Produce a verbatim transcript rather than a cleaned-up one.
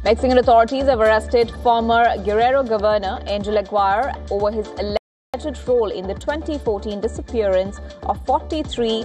Mexican authorities have arrested former Guerrero governor Angel Aguirre over his alleged role in the twenty fourteen disappearance of forty-three